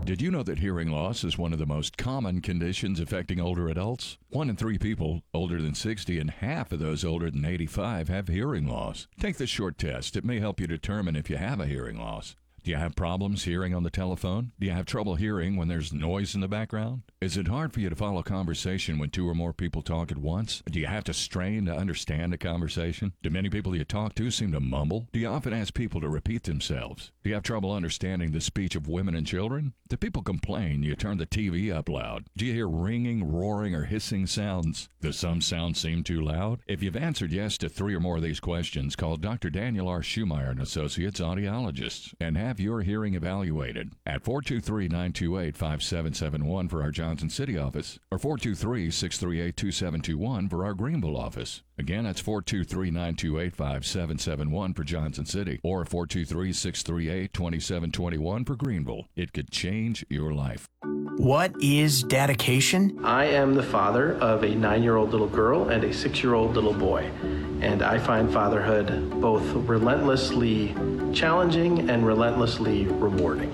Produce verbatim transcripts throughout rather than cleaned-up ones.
Did you know that hearing loss is one of the most common conditions affecting older adults? One in three people older than sixty and half of those older than eighty-five have hearing loss. Take this short test. It may help you determine if you have a hearing loss. Do you have problems hearing on the telephone? Do you have trouble hearing when there's noise in the background? Is it hard for you to follow conversation when two or more people talk at once? Do you have to strain to understand a conversation? Do many people you talk to seem to mumble? Do you often ask people to repeat themselves? Do you have trouble understanding the speech of women and children? Do people complain you turn the T V up loud? Do you hear ringing, roaring, or hissing sounds? Do some sounds seem too loud? If you've answered yes to three or more of these questions, call Doctor Daniel R. Schumeyer and Associates Audiologists and have your hearing evaluated at four two three, nine two eight, five seven seven one for our Johnson City office or four two three, six three eight, two seven two one for our Greenville office. Again, that's four two three, nine two eight, five seven seven one for Johnson City or four two three, six three eight, two seven two one for Greenville. It could change your life. What is dedication? I am the father of a nine-year-old little girl and a six-year-old little boy, and I find fatherhood both relentlessly challenging and relentlessly rewarding.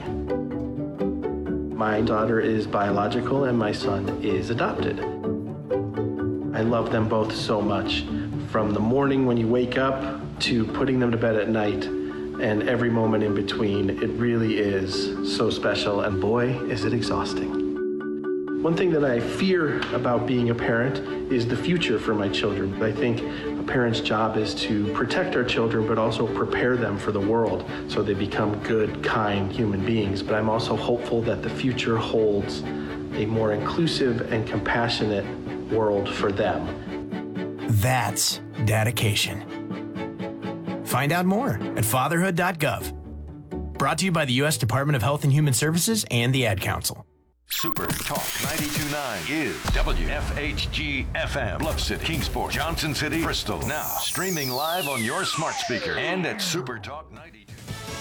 My daughter is biological and my son is adopted. I love them both so much, from the morning when you wake up to putting them to bed at night and every moment in between. It really is so special, and boy, is it exhausting. One thing that I fear about being a parent is the future for my children. I think a parent's job is to protect our children, but also prepare them for the world so they become good, kind human beings. But I'm also hopeful that the future holds a more inclusive and compassionate world for them. That's dedication. Find out more at fatherhood dot gov. Brought to you by the U S Department of Health and Human Services and the Ad Council. Super Talk ninety-two point nine is W F H G F M, Bluff City, Kingsport, Johnson City, Bristol. Now streaming live on your smart speaker and at Super Talk ninety-two.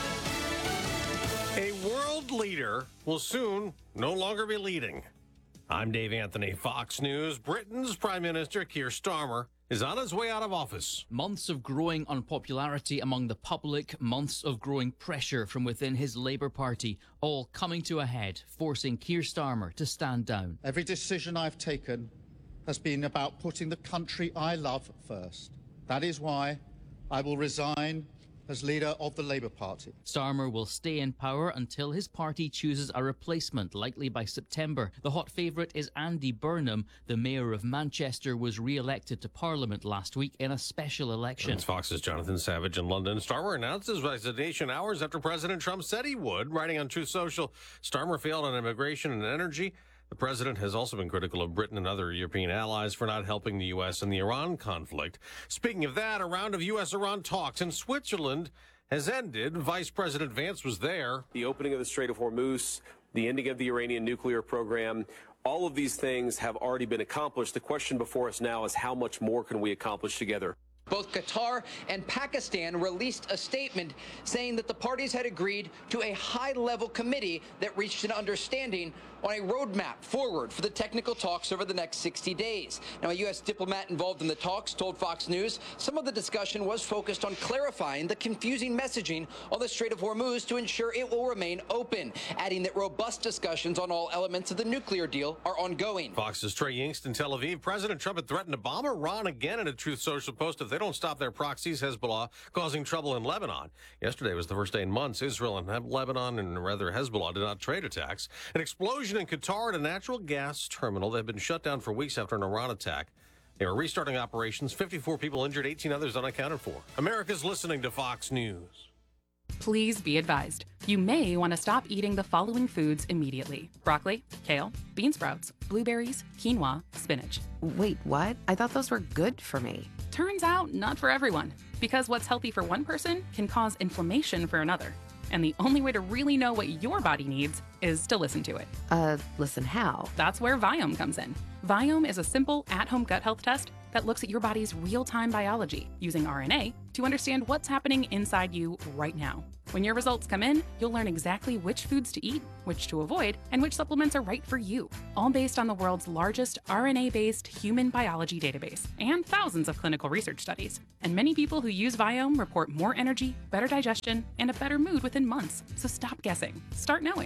A world leader will soon no longer be leading. I'm Dave Anthony, Fox News. Britain's Prime Minister Keir Starmer is on his way out of office. Months of growing unpopularity among the public, months of growing pressure from within his Labour Party, all coming to a head, forcing Keir Starmer to stand down. Every decision I've taken has been about putting the country I love first. That is why I will resign as leader of the Labour Party. Starmer will stay in power until his party chooses a replacement, likely by September. The hot favourite is Andy Burnham. The mayor of Manchester was re-elected to Parliament last week in a special election. It's Fox's Jonathan Savage in London. Starmer announced his resignation hours after President Trump said he would. Writing on Truth Social, Starmer failed on immigration and energy. The president has also been critical of Britain and other European allies for not helping the U S in the Iran conflict. Speaking of that, a round of U S Iran talks in Switzerland has ended. Vice President Vance was there. The opening of the Strait of Hormuz, the ending of the Iranian nuclear program, all of these things have already been accomplished. The question before us now is how much more can we accomplish together? Both Qatar and Pakistan released a statement saying that the parties had agreed to a high-level committee that reached an understanding on a roadmap forward for the technical talks over the next sixty days. Now, a U S diplomat involved in the talks told Fox News some of the discussion was focused on clarifying the confusing messaging on the Strait of Hormuz to ensure it will remain open, adding that robust discussions on all elements of the nuclear deal are ongoing. Fox's Trey Yingst in Tel Aviv. President Trump had threatened to bomb Iran again in a Truth Social post if they don't stop their proxies, Hezbollah, causing trouble in Lebanon. Yesterday was the first day in months Israel and Lebanon, and rather Hezbollah, did not trade attacks. An explosion in Qatar at a natural gas terminal that had been shut down for weeks after an Iran attack. They were restarting operations. fifty-four people injured, eighteen others unaccounted for. America's listening to Fox News. Please be advised. You may want to stop eating the following foods immediately. Broccoli, kale, bean sprouts, blueberries, quinoa, spinach. Wait, what? I thought those were good for me. Turns out, not for everyone. Because what's healthy for one person can cause inflammation for another. And the only way to really know what your body needs is to listen to it. Uh, listen how? That's where Viome comes in. Viome is a simple, at-home gut health test that looks at your body's real-time biology using R N A to understand what's happening inside you right now. When your results come in, you'll learn exactly which foods to eat, which to avoid, and which supplements are right for you, all based on the world's largest R N A-based human biology database and thousands of clinical research studies. And many people who use Viome report more energy, better digestion, and a better mood within months. So stop guessing. Start knowing.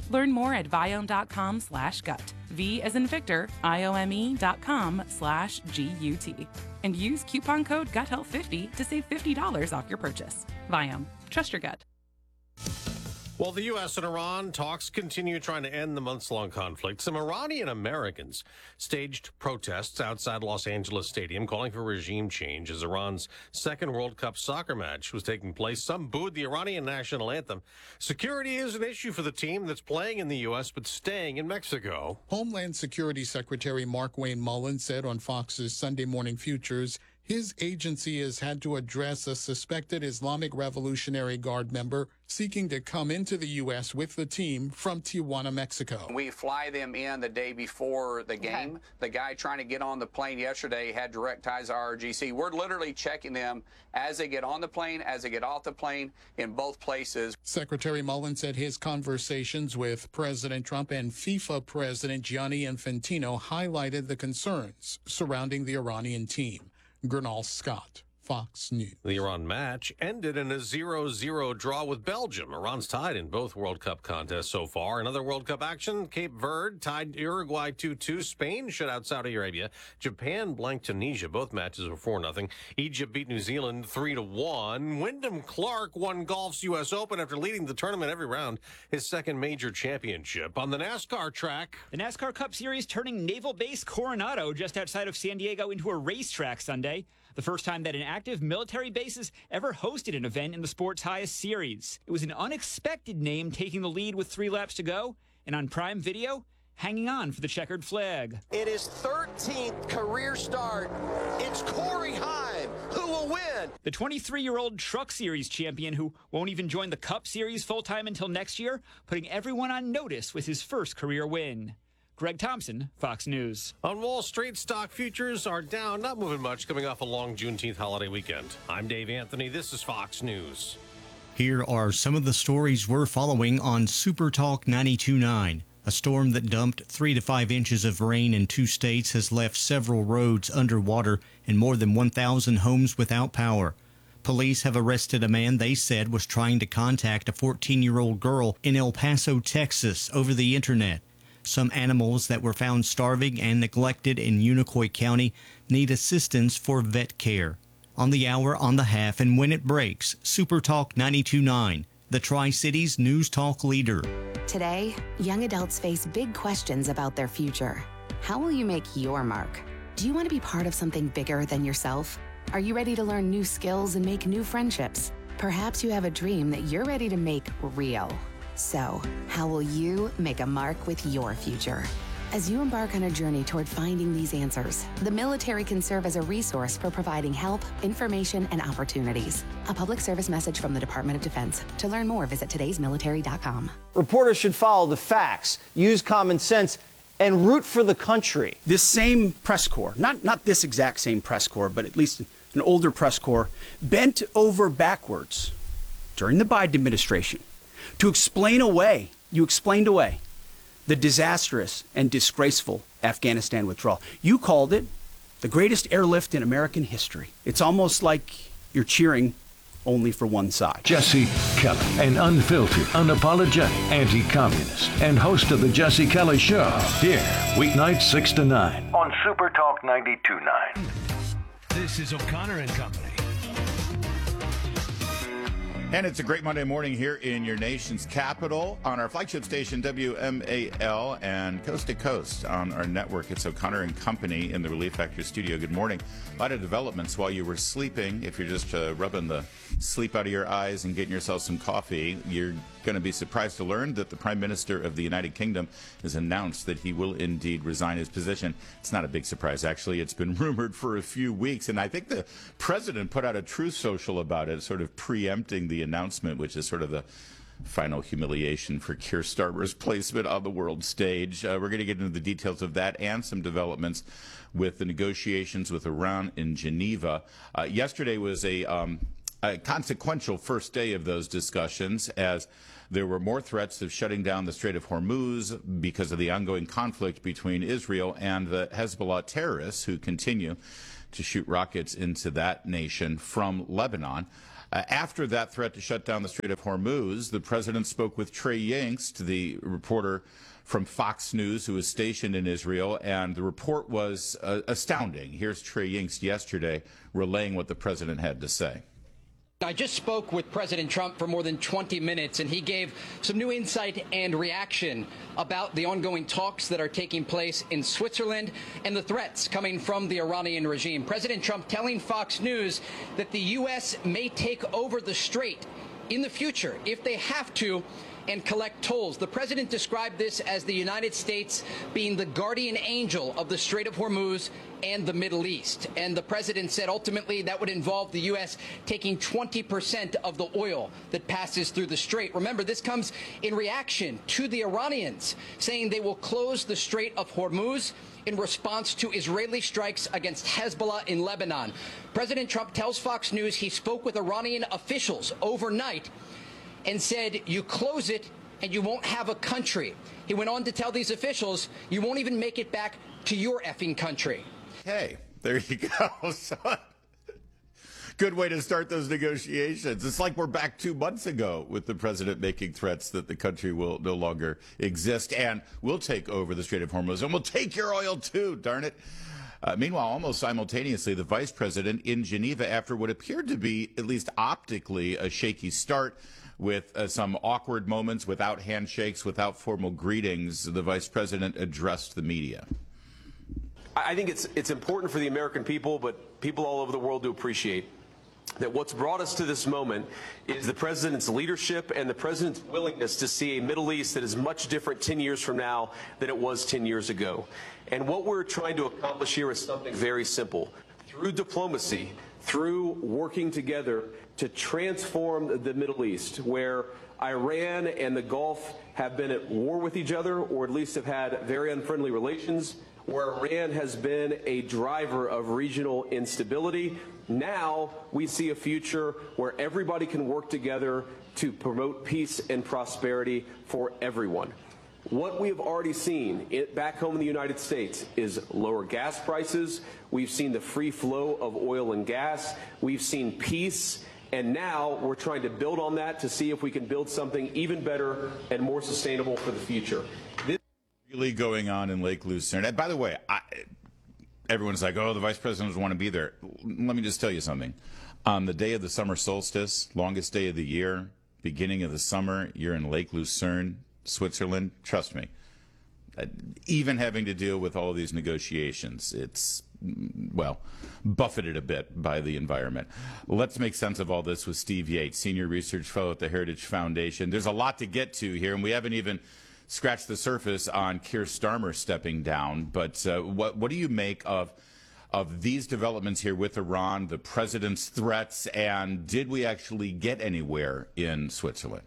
Learn more at viome.com slash gut. V as in Victor, I-O-M-E dot com slash G-U-T. And use coupon code gut health fifty to save fifty dollars off your purchase. Viome. Trust your gut. While the U S and Iran talks continue trying to end the months-long conflict, some Iranian Americans staged protests outside Los Angeles Stadium calling for regime change as Iran's second World Cup soccer match was taking place. Some booed the Iranian national anthem. Security is an issue for the team that's playing in the U S but staying in Mexico. Homeland Security Secretary Markwayne Mullins said on Fox's Sunday Morning Futures his agency has had to address a suspected Islamic Revolutionary Guard member seeking to come into the U S with the team from Tijuana, Mexico. We fly them in the day before the game. Okay. The guy trying to get on the plane yesterday had direct ties to R G C. We're literally checking them as they get on the plane, as they get off the plane, in both places. Secretary Mullins said his conversations with President Trump and FIFA President Gianni Infantino highlighted the concerns surrounding the Iranian team. Gernal Scott, Fox News. The Iran match ended in a zero zero draw with Belgium. Iran's tied in both World Cup contests so far. Another World Cup action, Cape Verde tied Uruguay two two. Spain shut out Saudi Arabia. Japan blanked Tunisia. Both matches were four nothing. Egypt beat New Zealand three to one. Wyndham Clark won golf's U S Open after leading the tournament every round, his second major championship. On the NASCAR track, the NASCAR Cup Series turning Naval Base Coronado just outside of San Diego into a racetrack Sunday. The first time that an active military base has ever hosted an event in the sport's highest series. It was an unexpected name taking the lead with three laps to go, and on Prime Video, hanging on for the checkered flag. It is thirteenth career start. It's Corey Heim who will win. The twenty-three-year-old Truck Series champion who won't even join the Cup Series full-time until next year, putting everyone on notice with his first career win. Greg Thompson, Fox News. On Wall Street, stock futures are down, not moving much, coming off a long Juneteenth holiday weekend. I'm Dave Anthony. This is Fox News. Here are some of the stories we're following on Super Talk ninety-two point nine. A storm that dumped three to five inches of rain in two states has left several roads underwater and more than one thousand homes without power. Police have arrested a man they said was trying to contact a fourteen-year-old girl in El Paso, Texas, over the internet. Some animals that were found starving and neglected in Unicoi County need assistance for vet care. On the hour, on the half, and when it breaks, Super Talk ninety-two point nine, the Tri-Cities News Talk leader. Today, young adults face big questions about their future. How will you make your mark? Do you want to be part of something bigger than yourself? Are you ready to learn new skills and make new friendships? Perhaps you have a dream that you're ready to make real. So, how will you make a mark with your future? As you embark on a journey toward finding these answers, the military can serve as a resource for providing help, information, and opportunities. A public service message from the Department of Defense. To learn more, visit todays military dot com. Reporters should follow the facts, use common sense, and root for the country. This same press corps, not, not this exact same press corps, but at least an older press corps, bent over backwards during the Biden administration to explain away, you explained away, the disastrous and disgraceful Afghanistan withdrawal. You called it the greatest airlift in American history. It's almost like you're cheering only for one side. Jesse Kelly, an unfiltered, unapologetic anti-communist and host of the Jesse Kelly Show. Here, weeknights six to nine on Super Talk ninety-two point nine. This is O'Connor and Company. And it's a great Monday morning here in your nation's capital on our flagship station, W M A L, and coast to coast on our network. It's O'Connor and Company in the Relief Factor studio. Good morning. A lot of developments while you were sleeping. If you're just uh, rubbing the sleep out of your eyes and getting yourself some coffee, you're going to be surprised to learn that the Prime Minister of the United Kingdom has announced that he will indeed resign his position. It's not a big surprise, actually. It's been rumored for a few weeks, and I think the President put out a Truth Social about it, sort of preempting the announcement, which is sort of the final humiliation for Keir Starmer's placement on the world stage. Uh, we're going to get into the details of that and some developments with the negotiations with Iran in Geneva. Uh, yesterday was a, um, a consequential first day of those discussions, as there were more threats of shutting down the Strait of Hormuz because of the ongoing conflict between Israel and the Hezbollah terrorists who continue to shoot rockets into that nation from Lebanon. Uh, after that threat to shut down the Strait of Hormuz, the president spoke with Trey Yingst, the reporter from Fox News who is stationed in Israel, and the report was uh, astounding. Here's Trey Yingst yesterday relaying what the president had to say. I just spoke with President Trump for more than twenty minutes, and he gave some new insight and reaction about the ongoing talks that are taking place in Switzerland and the threats coming from the Iranian regime. President Trump telling Fox News that the U S may take over the strait in the future if they have to and collect tolls. The president described this as the United States being the guardian angel of the Strait of Hormuz and the Middle East. And the president said ultimately that would involve the U S taking twenty percent of the oil that passes through the strait. Remember, this comes in reaction to the Iranians saying they will close the Strait of Hormuz in response to Israeli strikes against Hezbollah in Lebanon. President Trump tells Fox News he spoke with Iranian officials overnight and said, you close it and you won't have a country. He went on to tell these officials, you won't even make it back to your effing country. Hey, there you go, son. Good way to start those negotiations. It's like we're back two months ago with the president making threats that the country will no longer exist and will take over the Strait of Hormuz and will take your oil too, darn it. Uh, meanwhile, almost simultaneously, the vice president in Geneva, after what appeared to be, at least optically, a shaky start, with uh, some awkward moments, without handshakes, without formal greetings, the vice president addressed the media. I think it's it's important for the American people, but people all over the world to appreciate that what's brought us to this moment is the president's leadership and the president's willingness to see a Middle East that is much different ten years from now than it was ten years ago. And what we're trying to accomplish here is something very simple. Through diplomacy, through working together to transform the Middle East, where Iran and the Gulf have been at war with each other, or at least have had very unfriendly relations, where Iran has been a driver of regional instability. Now we see a future where everybody can work together to promote peace and prosperity for everyone. What we have already seen it, back home in the United States is lower gas prices. We've seen the free flow of oil and gas. We've seen peace. And now we're trying to build on that to see if we can build something even better and more sustainable for the future. This really going on in Lake Lucerne. And by the way, I, everyone's like, oh, the vice president doesn't want to be there. Let me just tell you something. On the day of the summer solstice, longest day of the year, beginning of the summer, you're in Lake Lucerne, Switzerland. Trust me. Uh, even having to deal with all of these negotiations, it's, well, buffeted a bit by the environment. Let's make sense of all this with Steve Yates, Senior Research Fellow at the Heritage Foundation. There's a lot to get to here, and we haven't even scratched the surface on Keir Starmer stepping down. But uh, what, what do you make of, of these developments here with Iran, the president's threats, and did we actually get anywhere in Switzerland?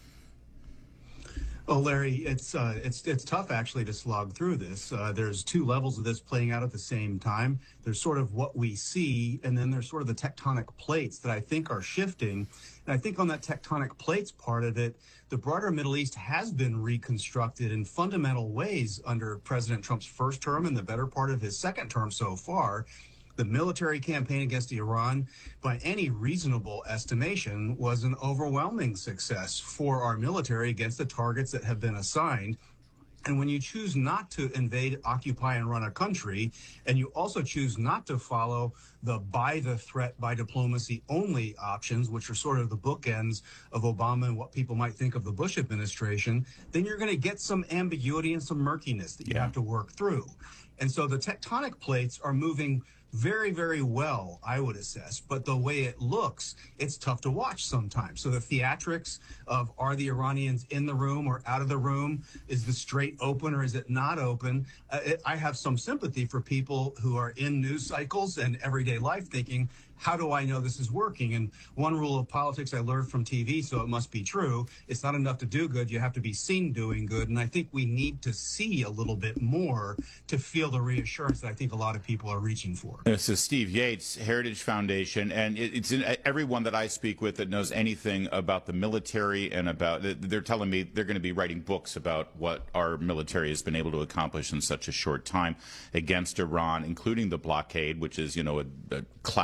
Oh, Larry, it's uh, it's it's tough actually to slog through this. Uh, there's two levels of this playing out at the same time. There's sort of what we see, and then there's sort of the tectonic plates that I think are shifting. And I think on that tectonic plates part of it, the broader Middle East has been reconstructed in fundamental ways under President Trump's first term and the better part of his second term so far. The military campaign against Iran, by any reasonable estimation, was an overwhelming success for our military against the targets that have been assigned. And when you choose not to invade, occupy, and run a country, and you also choose not to follow the by the threat, by diplomacy only options, which are sort of the bookends of Obama and what people might think of the Bush administration, then you're going to get some ambiguity and some murkiness that you yeah. have to work through. And so the tectonic plates are moving very, very well, I would assess. But the way it looks, it's tough to watch sometimes. So the theatrics of are the Iranians in the room or out of the room? Is the strait open or is it not open? Uh, it, I have some sympathy for people who are in news cycles and everyday life thinking, how do I know this is working? And one rule of politics I learned from T V, so it must be true, it's not enough to do good, you have to be seen doing good. And I think we need to see a little bit more to feel the reassurance that I think a lot of people are reaching for. This is Steve Yates, Heritage Foundation, and it's in, everyone that I speak with that knows anything about the military and about, they're telling me they're going to be writing books about what our military has been able to accomplish in such a short time against Iran, including the blockade, which is, you know, a, a classic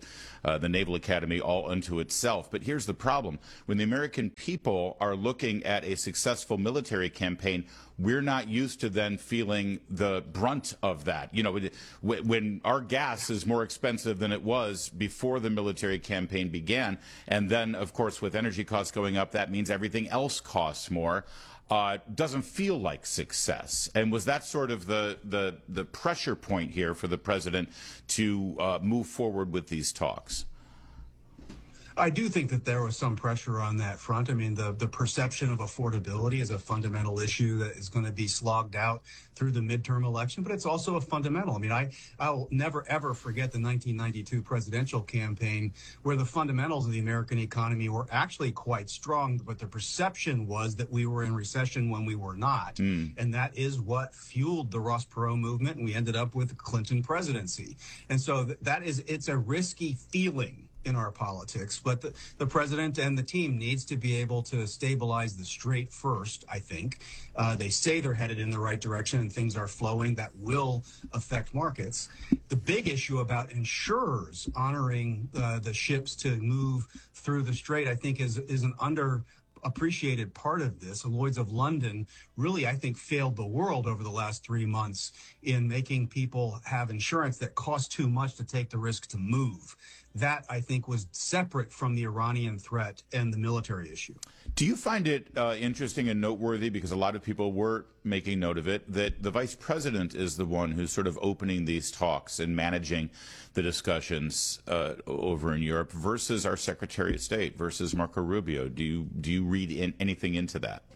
uh, the Naval Academy all unto itself. But here's the problem. When the American people are looking at a successful military campaign, we're not used to then feeling the brunt of that. You know, when our gas is more expensive than it was before the military campaign began, and then, of course, with energy costs going up, that means everything else costs more. Uh, doesn't feel like success. And was that sort of the, the, the pressure point here for the president to uh, move forward with these talks? I do think that there was some pressure on that front. I mean, the, the perception of affordability is a fundamental issue that is going to be slogged out through the midterm election, but it's also a fundamental. I mean, I, I'll never, ever forget the nineteen ninety-two presidential campaign where the fundamentals of the American economy were actually quite strong, but the perception was that we were in recession when we were not. Mm. And that is what fueled the Ross Perot movement, and we ended up with the Clinton presidency. And so th- that is, it's a risky feeling in our politics, but the, the president and the team needs to be able to stabilize the strait first, I think. Uh, they say they're headed in the right direction and things are flowing. That will affect markets. The big issue about insurers honoring uh, the ships to move through the strait, I think, is, is an under appreciated part of this. Lloyd's of London really, I think, failed the world over the last three months in making people have insurance that costs too much to take the risk to move. That, I think, was separate from the Iranian threat and the military issue. Do you find it uh, interesting and noteworthy, because a lot of people were making note of it, that the vice president is the one who's sort of opening these talks and managing the discussions uh, over in Europe versus our Secretary of State, versus Marco Rubio? Do you, do you read in anything into that?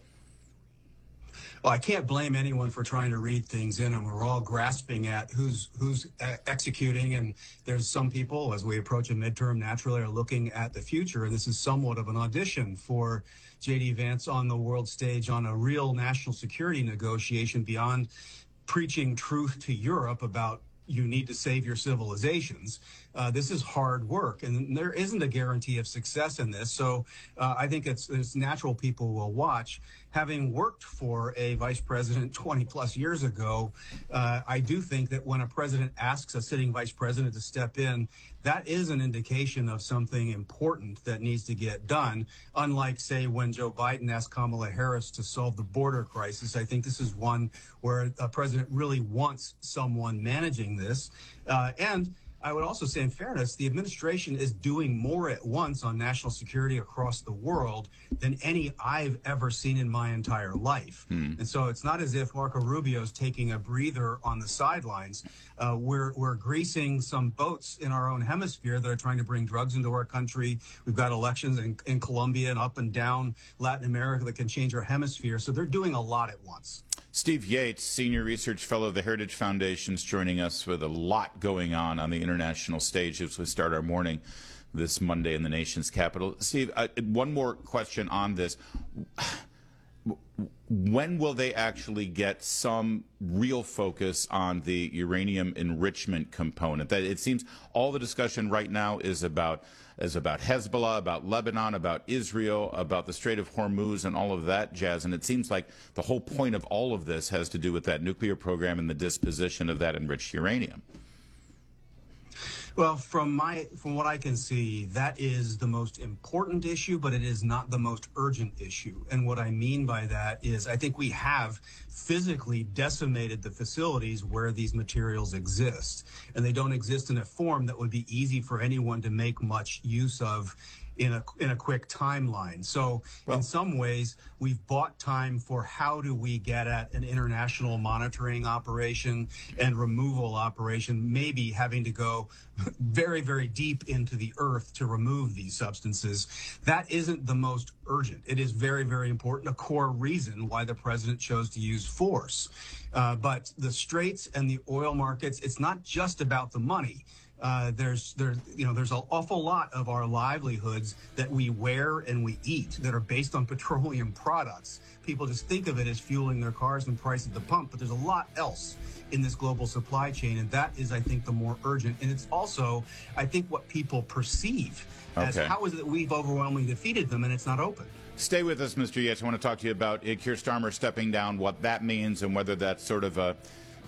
Well, I can't blame anyone for trying to read things in, and we're all grasping at who's who's uh, executing. And there's some people, as we approach a midterm, naturally are looking at the future. And this is somewhat of an audition for J D Vance on the world stage on a real national security negotiation beyond preaching truth to Europe about you need to save your civilizations. Uh, this is hard work, and there isn't a guarantee of success in this. So uh, I think it's, it's natural people will watch. Having worked for a vice president twenty plus years ago, uh, I do think that when a president asks a sitting vice president to step in, that is an indication of something important that needs to get done. Unlike, say, when Joe Biden asked Kamala Harris to solve the border crisis, I think this is one where a president really wants someone managing this. Uh, and I would also say, in fairness, the administration is doing more at once on national security across the world than any I've ever seen in my entire life. Hmm. And so it's not as if Marco Rubio is taking a breather on the sidelines. Uh, we're we're greasing some boats in our own hemisphere that are trying to bring drugs into our country. We've got elections in, in Colombia and up and down Latin America that can change our hemisphere. So they're doing a lot at once. Steve Yates, Senior Research Fellow of the Heritage Foundation, is joining us with a lot going on on the international stage as we start our morning this Monday in the nation's capital. Steve, uh, one more question on this. When will they actually get some real focus on the uranium enrichment component? That it seems all the discussion right now is about is about Hezbollah, about Lebanon, about Israel, about the Strait of Hormuz and all of that jazz. And it seems like the whole point of all of this has to do with that nuclear program and the disposition of that enriched uranium. Well, from my from what I can see, that is the most important issue, but it is not the most urgent issue. And what I mean by that is I think we have physically decimated the facilities where these materials exist, and they don't exist in a form that would be easy for anyone to make much use of in a in a quick timeline. So well, in some ways, we've bought time for how do we get at an international monitoring operation and removal operation, maybe having to go very, very deep into the earth to remove these substances. That isn't the most urgent. It is very, very important, a core reason why the president chose to use force. Uh, but the straits and the oil markets, it's not just about the money. Uh, there's, there's, you know, there's an awful lot of our livelihoods that we wear and we eat that are based on petroleum products. People just think of it as fueling their cars and price at the pump, but there's a lot else in this global supply chain, and that is, I think, the more urgent. And it's also, I think, what people perceive as okay. how is it that we've overwhelmingly defeated them and it's not open. Stay with us, Mister Yates. I want to talk to you about Keir Starmer stepping down, what that means, and whether that's sort of a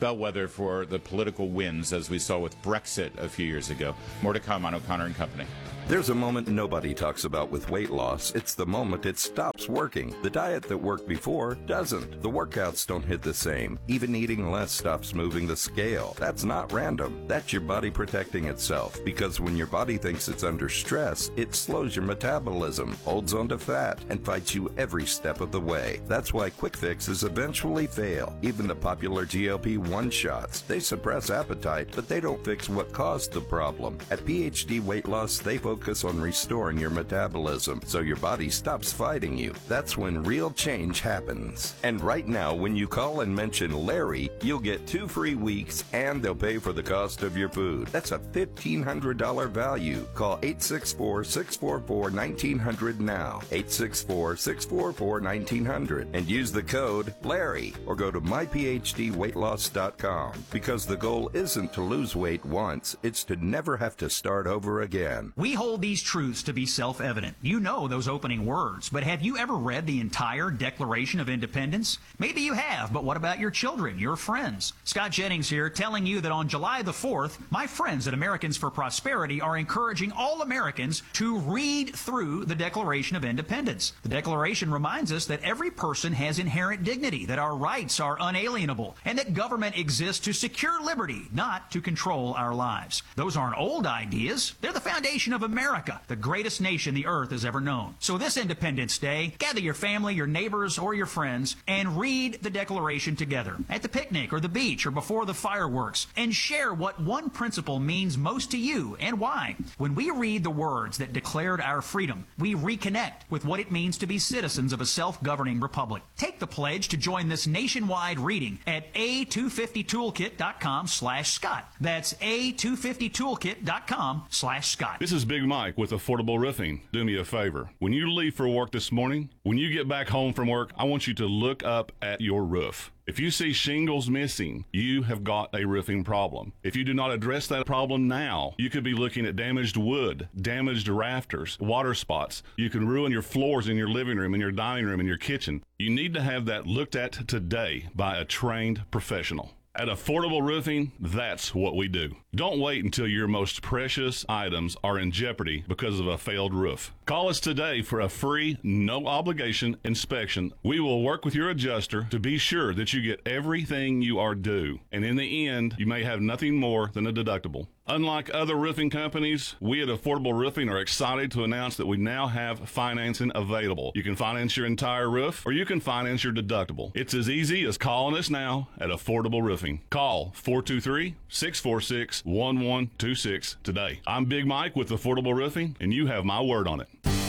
bellwether for the political wins, as we saw with Brexit a few years ago. More to come on O'Connor and Company. There's a moment nobody talks about with weight loss. It's the moment it stops working. The diet that worked before doesn't. The workouts don't hit the same. Even eating less stops moving the scale. That's not random. That's your body protecting itself. Because when your body thinks it's under stress, it slows your metabolism, holds onto fat, and fights you every step of the way. That's why quick fixes eventually fail. Even the popular G L P one shots. They suppress appetite, but they don't fix what caused the problem. At P H D Weight Loss, they focus on restoring your metabolism so your body stops fighting you. That's when real change happens. And right now, when you call and mention Larry, you'll get two free weeks and they'll pay for the cost of your food. That's a fifteen hundred dollars value. Call eight six four, six four four, one nine zero zero now. eight six four, six four four, one nine zero zero and use the code Larry or go to my p h d weight loss dot com because the goal isn't to lose weight once, it's to never have to start over again. We hold these truths to be self-evident. You know those opening words, but have you ever read the entire Declaration of Independence? Maybe you have, but what about your children, your friends? Scott Jennings here telling you that on July the fourth, my friends at Americans for Prosperity are encouraging all Americans to read through the Declaration of Independence. The Declaration reminds us that every person has inherent dignity, that our rights are unalienable, and that government exists to secure liberty, not to control our lives. Those aren't old ideas. They're the foundation of America, the greatest nation the earth has ever known. So this Independence Day, gather your family, your neighbors, or your friends and read the Declaration together at the picnic or the beach or before the fireworks and share what one principle means most to you and why. When we read the words that declared our freedom, we reconnect with what it means to be citizens of a self-governing republic. Take the pledge to join this nationwide reading at a two fifty toolkit dot com slash Scott. That's a two fifty toolkit dot com slash Scott. This is Big Mike with Affordable Roofing. Do me a favor. When you leave for work this morning, when you get back home from work, I want you to look up at your roof. If you see shingles missing, you have got a roofing problem. If you do not address that problem now, you could be looking at damaged wood, damaged rafters, water spots. You can ruin your floors in your living room, in your dining room, in your kitchen. You need to have that looked at today by a trained professional. At Affordable Roofing, that's what we do. Don't wait until your most precious items are in jeopardy because of a failed roof. Call us today for a free, no-obligation inspection. We will work with your adjuster to be sure that you get everything you are due. And in the end, you may have nothing more than a deductible. Unlike other roofing companies, we at Affordable Roofing are excited to announce that we now have financing available. You can finance your entire roof, or you can finance your deductible. It's as easy as calling us now at Affordable Roofing. Call four two three, six four six, one one two six today. I'm Big Mike with Affordable Roofing, and you have my word on it.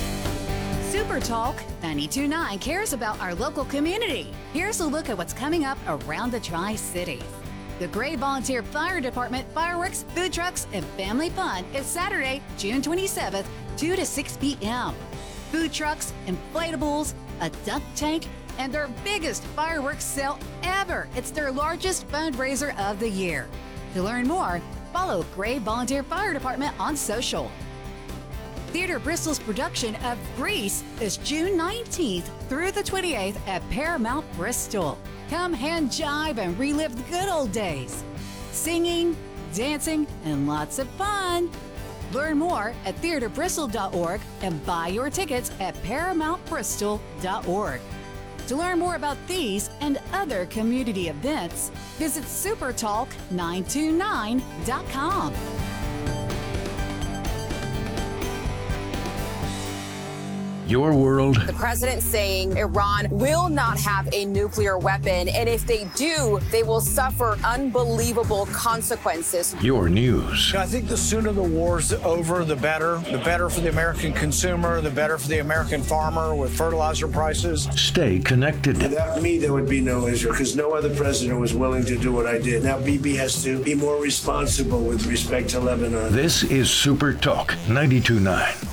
Super Talk ninety-two point nine cares about our local community. Here's a look at what's coming up around the Tri-Cities. The Gray Volunteer Fire Department fireworks, food trucks, and family fun is Saturday, June twenty-seventh, two to six p.m. Food trucks, inflatables, a duck tank, and their biggest fireworks sale ever. It's their largest fundraiser of the year. To learn more, follow Gray Volunteer Fire Department on social. Theater Bristol's production of Grease is June nineteenth through the twenty-eighth at Paramount Bristol. Come hand jive and relive the good old days. Singing, dancing, and lots of fun. Learn more at theater bristol dot org and buy your tickets at paramount bristol dot org. To learn more about these and other community events, visit super talk nine two nine dot com. Your world. The president saying Iran will not have a nuclear weapon, and if they do, they will suffer unbelievable consequences. Your news. I think the sooner the war's over, the better. The better for the American consumer, the better for the American farmer with fertilizer prices. Stay connected. Without me, there would be no Israel, because no other president was willing to do what I did. Now Bibi has to be more responsible with respect to Lebanon. This is Super Talk ninety-two point nine.